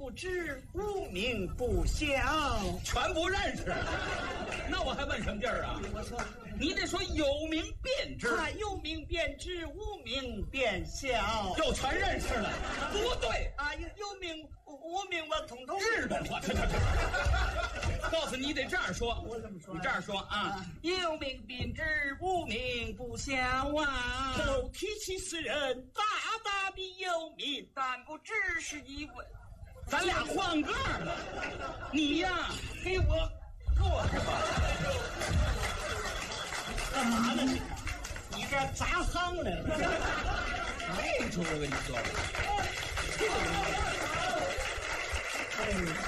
不知，无名不详。 全不认识，那我还问什么劲儿啊？ 我说你得说有名便知， 他有名便知，无名便晓。 又全认识了，不对啊，有名无名我统统日本话，去。告诉你得这样说， 我怎么说？ 你这样说啊， 有名便知，无名不晓啊。头提起此人，大大的有名，但不知是一位。 咱俩换个了，你呀， 给我过去吧。干嘛呢？你这砸夯来了。 没出我跟你说。